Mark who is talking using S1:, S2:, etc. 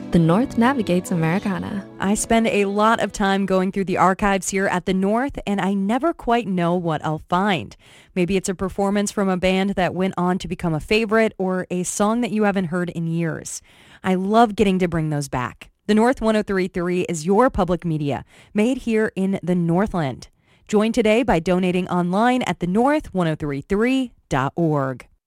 S1: The North navigates Americana.
S2: I spend a lot of time going through the archives here at the North, and I never quite know what I'll find. Maybe it's a performance from a band that went on to become a favorite, or a song that you haven't heard in years. I love getting to bring those back. The North 103.3 is your public media, made here in the Northland. Join today by donating online at thenorth1033.org.